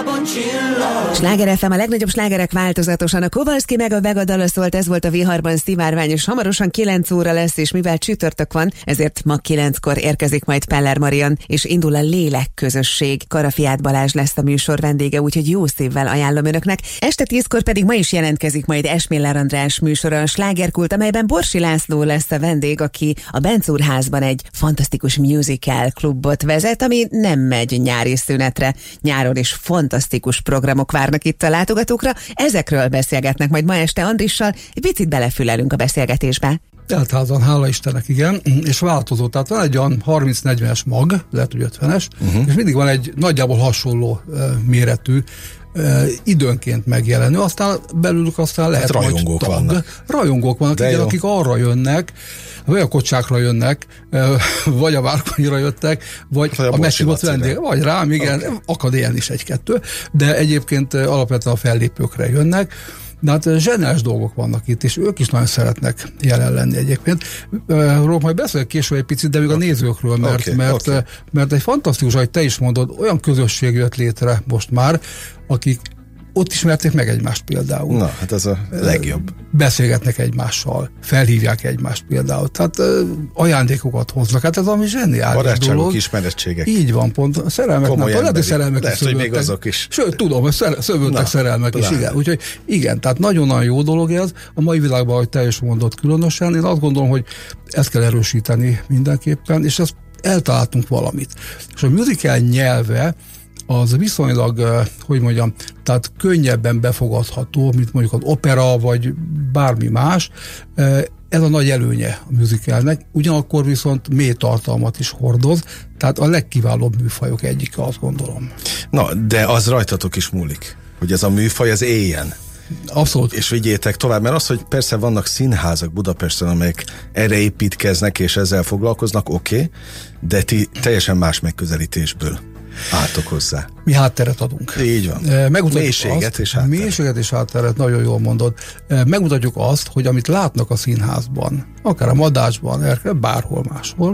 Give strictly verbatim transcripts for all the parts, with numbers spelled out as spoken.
lábon csillag. Sláger ef em, a legnagyobb slágerek változatosan. A Kowalski meg a Vega dala szólt, ez volt a Viharban szivárvány, és hamarosan kilenc óra lesz, és mivel csütörtök van, ezért ma kilenckor érkezik majd Peller Marian, és indul a Lélekközösség. Karafiát Balázs lesz a műsor vendége, úgyhogy jó szívvel ajánlom önöknek. Este tízkor pedig ma is jelentkezik majd Esmiller András műsora, a Slágerkult, amelyben Borsi László lesz a vendég, aki a Bencúrházban egy fantasztikus musical klubot vezet, ami nem megy nyári szünetre. Nyáron is fantasztikus programok várnak itt a látogatókra. Ezekről beszélgetnek majd ma este Andrissal. Egy picit belefülelünk a beszélgetésbe. Teltházan, hála Istennek, igen, és változó. Tehát van egy olyan harminc-negyvenes mag, lehet, hogy ötvenes, uh-huh. és mindig van egy nagyjából hasonló uh, méretű, uh, időnként megjelenő, aztán belülük aztán lehet hát rajongók tag. vannak. Rajongók vannak, igen, akik arra jönnek, vagy a kocsákra jönnek, vagy a Várkonyira jöttek, vagy, vagy a, a meghívott vendég, vagy rám, igen, okay. Akad ilyen is egy-kettő, de egyébként alapvetően a fellépőkre jönnek. De hát zseniális dolgok vannak itt, és ők is nagyon szeretnek jelen lenni egyébként. Róla majd beszélek később egy picit, de még a nézőkről, mert, okay, mert, okay. mert egy fantasztikus, ahogy te is mondod, olyan közösség jött létre most már, akik ott ismerték meg egymást például. Na, hát ez a legjobb. Beszélgetnek egymással, felhívják egymást például. Tehát ajándékokat hoznak. Hát ez ami zseniális barátságok, dolog. ismerettségek. Így van, pont. Szerelmek, nem, lehet, hogy szerelmek lehet, is hogy még azok is. Sőt, tudom, hogy szövődtek szerelmek is, igen. Úgyhogy igen, tehát nagyon-nagyon jó dolog ez. A mai világban, ahogy te is mondod, különösen. Én azt gondolom, hogy ezt kell erősíteni mindenképpen, és ezt eltaláltunk valamit. És a musical nyelve az viszonylag, hogy mondjam, tehát könnyebben befogadható, mint mondjuk az opera, vagy bármi más. Ez a nagy előnye a musicalnek, ugyanakkor viszont mély tartalmat is hordoz, tehát a legkiválóbb műfajok egyike, azt gondolom. Na, de az rajtatok is múlik, hogy ez a műfaj az éljen. Abszolút. És vigyétek tovább, mert az, hogy persze vannak színházak Budapesten, amelyek erre építkeznek és ezzel foglalkoznak, oké, okay, de ti teljesen más megközelítésből álltok hozzá. Mi hátteret adunk. Így van. Megmutatjuk mélységet azt, és hátteret. Mélységet és hátteret, nagyon jól mondod. Megmutatjuk azt, hogy amit látnak a színházban, akár a Madásban, bárhol máshol,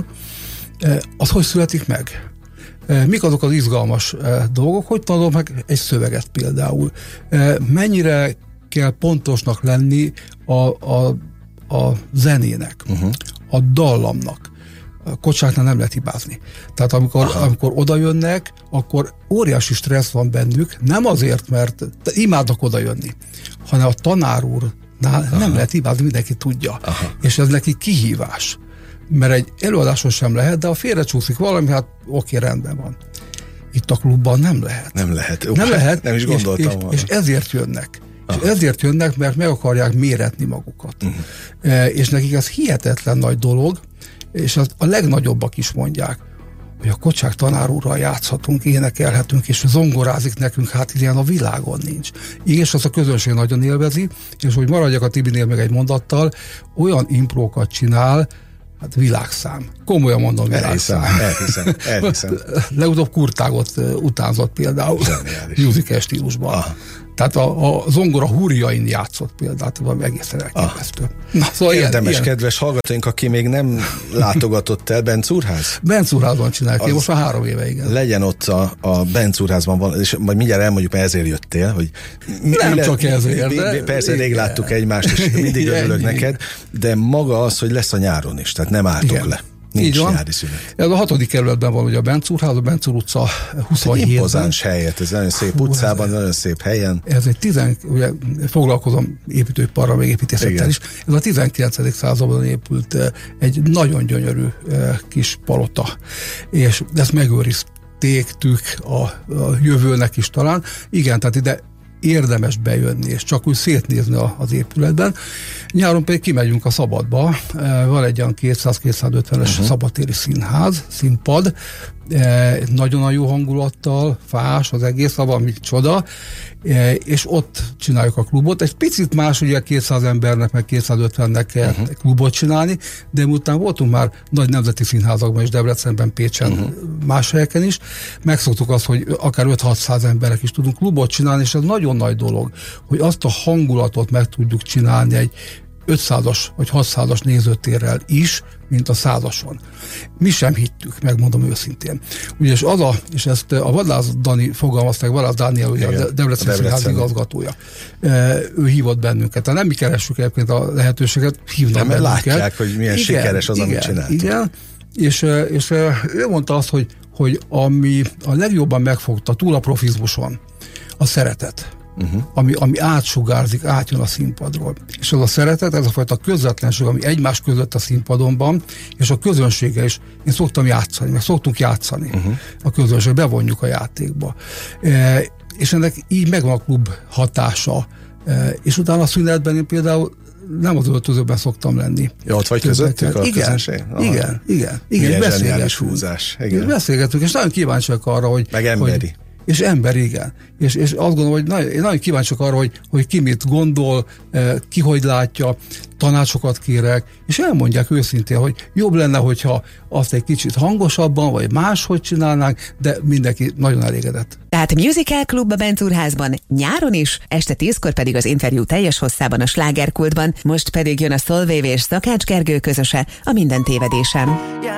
az hogy születik meg. Mik azok az izgalmas dolgok, hogy tanulom meg egy szöveget például. Mennyire kell pontosnak lenni a, a, a zenének, uh-huh. a dallamnak. Kocsáknál nem lehet hibázni. Tehát amikor, amikor oda jönnek, akkor óriási stressz van bennük, nem azért, mert imádnak oda jönni, hanem a tanár úrnál Aha. nem lehet hibázni, mindenki tudja. Aha. És ez neki kihívás. Mert egy előadáson sem lehet, de ha félrecsúszik valami, hát oké, rendben van. Itt a klubban nem lehet. Nem lehet. Nem hát, lehet. Nem is gondoltam és, volna. És, és ezért jönnek. Aha. És ezért jönnek, mert meg akarják méretni magukat. Uh-huh. E, és nekik ez hihetetlen nagy dolog, és az, a legnagyobbak is mondják, hogy a Kocsák tanár úrral játszhatunk, énekelhetünk, és zongorázik nekünk, hát ilyen a világon nincs. És az a közönség nagyon élvezi, és hogy maradjak a Tibinél meg egy mondattal, olyan imprókat csinál, hát világszám. Komolyan mondom, világszám. Elhiszem, elhiszem, elhiszem. Legutóbb Kurtágot utánzott például, musical stílusban. Ah. Tehát a, a zongora húrjain játszott például, valami egészen elképesztő. Ah. Szóval érdemes, ilyen, kedves hallgatóink, aki még nem látogatott el, Bencúrház? Bencúrházban csinálják, most már három éve, igen. Legyen ott a, a Bencúrházban, és majd mindjárt elmondjuk, mert ezért jöttél, hogy nem le, csak ezért, de... Persze, rég láttuk egymást, és mindig igen, örülök neked, de maga az, hogy lesz a nyáron is, tehát nem álltok igen. le. Nincs így van. Nyári szünet. Ez a hatodik kerületben van ugye a Bencúrház, a Bencúr utca huszonhétben. Impozáns helyet, ez nagyon szép utcában, nagyon szép helyen. Ez egy tizen, ugye foglalkozom építőiparral, meg építészettel is. Ez a tizenkilencedik században épült egy nagyon gyönyörű kis palota, és ezt megőrizték a, a jövőnek is talán. Igen, tehát ide érdemes bejönni, és csak úgy szétnézni az épületben. Nyáron pedig kimegyünk a szabadba, van egy olyan kétszáz-kétszázötvenes uh-huh. szabadtéri színház, színpad, nagyon jó hangulattal, fás az egész, valami csoda, és ott csináljuk a klubot. Egy picit más, ugye kétszáz embernek, meg kétszázötvennek kell uh-huh. klubot csinálni, de miután voltunk már nagy nemzeti színházakban is, Debrecenben, Pécsen, uh-huh. más helyeken is, megszoktuk azt, hogy akár öt-hatszáz emberek is tudunk klubot csinálni, és ez nagyon nagy dolog, hogy azt a hangulatot meg tudjuk csinálni egy ötszázas vagy hatszázas nézőtérrel is, mint a százason. Mi sem hittük, megmondom őszintén. Ugye, és az a, és ezt a Vadász Dani fogalmazták, Vadász Dániel, ugye a Debrecen Színház igazgatója. Ő hívott bennünket. Tehát nem mi keressük egyébként a lehetőséget, hívnak nem, bennünket. Látják, hogy milyen igen, sikeres az, igen, amit csináltuk. Igen, és, és ő mondta azt, hogy, hogy ami a legjobban megfogta túl a profizmuson, a szeretet. Uh-huh. Ami, ami átsugárzik, átjön a színpadról. És az a szeretet, ez a fajta közvetlenség, ami egymás között a színpadonban, és a közönséggel is. Én szoktam játszani, meg szoktunk játszani. Uh-huh. A közönség, bevonjuk a játékba. E, és ennek így megvan a klub hatása. E, és utána a szünetben én például nem az öltözőben szoktam lenni. Ja, ott vagy közöttük a igen, közönség? Aha. Igen, igen. igen beszélgetünk. Húzás. Igen. És beszélgetünk, és nagyon kíváncsiak arra, hogy... Meg emberi. Hogy, és ember, igen. És, és azt gondolom, hogy nagyon, én nagyon kíváncsiak arra, hogy, hogy ki mit gondol, ki hogy látja, tanácsokat kérek, és elmondják őszintén, hogy jobb lenne, hogyha azt egy kicsit hangosabban, vagy máshogy csinálnánk, de mindenki nagyon elégedett. Tehát Musical Club a Bencúrházban nyáron is, este tízkor pedig az interjú teljes hosszában a Slágerkultban, most pedig jön a Solveig és Szakács Gergő közöse a Minden tévedésem.